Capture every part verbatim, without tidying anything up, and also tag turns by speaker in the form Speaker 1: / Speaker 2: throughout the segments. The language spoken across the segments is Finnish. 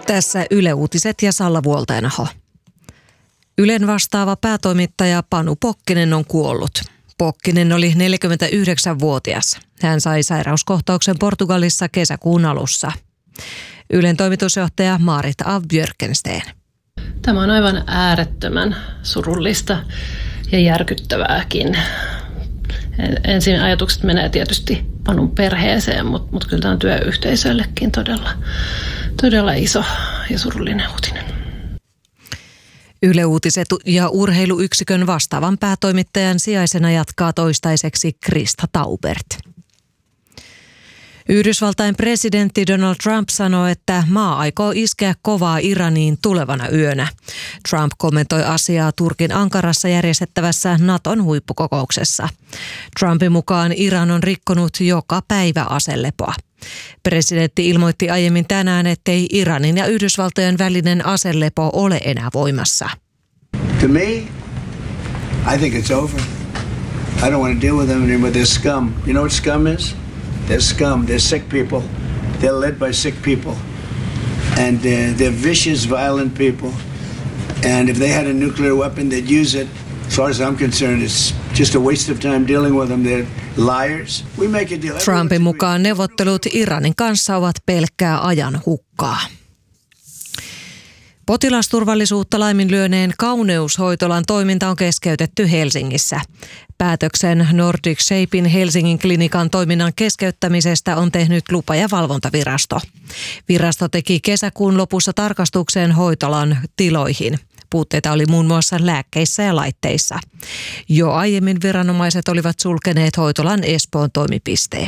Speaker 1: Tässä Yle Uutiset ja Salla Vuolteenaho. Ylen vastaava päätoimittaja Panu Pokkinen on kuollut. Pokkinen oli neljäkymmentäyhdeksänvuotias. Hän sai sairauskohtauksen Portugalissa kesäkuun alussa. Ylen toimitusjohtaja Maarit af Björkensten.
Speaker 2: Tämä on aivan äärettömän surullista ja järkyttävääkin. Ensin ajatukset menee tietysti Panun perheeseen, mutta, mutta kyllä tämä on työyhteisöllekin todella, todella iso ja surullinen uutinen.
Speaker 1: Yle Uutiset ja urheiluyksikön vastaavan päätoimittajan sijaisena jatkaa toistaiseksi Krista Taubert. Yhdysvaltain presidentti Donald Trump sanoi, että maa aikoo iskeä kovaa Iraniin tulevana yönä. Trump kommentoi asiaa Turkin Ankarassa järjestettävässä Naton huippukokouksessa. Trumpin mukaan Iran on rikkonut joka päivä aselepoa. Presidentti ilmoitti aiemmin tänään, ettei Iranin ja Yhdysvaltojen välinen aselepo ole enää voimassa.
Speaker 3: To me, I think it's over. I don't want to deal with them anymore. They're scum. You know what scum is? They're scum. They're sick people. They're led by sick people. And uh, they're vicious, violent people. And if they had a nuclear weapon, they'd use it. As far as I'm concerned, it's just a waste of time dealing with them. They're liars. We make a deal.
Speaker 1: Trumpin mukaan neuvottelut Iranin kanssa ovat pelkkää ajan hukkaa. Potilasturvallisuutta laiminlyöneen kauneushoitolan toiminta on keskeytetty Helsingissä. Päätöksen Nordic Shapein Helsingin klinikan toiminnan keskeyttämisestä on tehnyt lupa- ja valvontavirasto. Virasto teki kesäkuun lopussa tarkastuksen hoitolan tiloihin. Puutteita oli muun muassa lääkkeissä ja laitteissa. Jo aiemmin viranomaiset olivat sulkeneet hoitolan Espoon toimipisteen.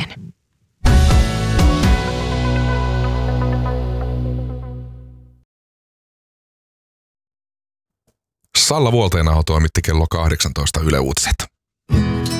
Speaker 4: Salla Vuolteenaho toimitti kello kahdeksantoista Yle Uutiset.